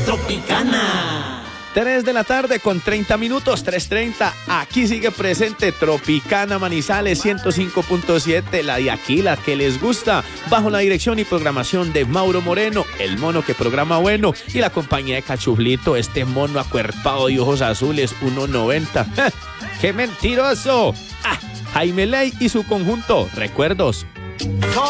Tropicana. 3 de la tarde con 30 minutos, 3:30. Aquí sigue presente Tropicana Manizales 105.7, la de aquí, la que les gusta, bajo la dirección y programación de Mauro Moreno, el mono que programa bueno, y la compañía de Cachuflito, este mono acuerpado y ojos azules, 1.90. ¡Qué mentiroso! Jaime Ley y su conjunto, recuerdos.